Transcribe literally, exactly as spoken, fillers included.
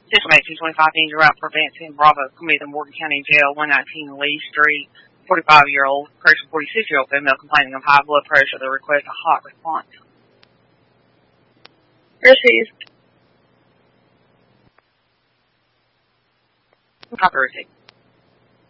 Central eighteen twenty-five danger route preventing Bravo committed in Morgan County Jail, one nineteen Lee Street. forty-five-year-old, correction, forty-six-year-old female complaining of high blood pressure. They request a hot response. Received. Copy receipt.